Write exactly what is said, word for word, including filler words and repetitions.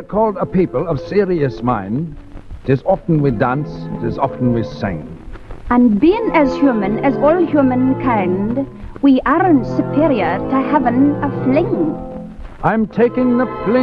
called a people of serious mind. 'Tis often we dance, 'tis often we sing. And being as human as all humankind, we aren't superior to having a fling. I'm taking the fling.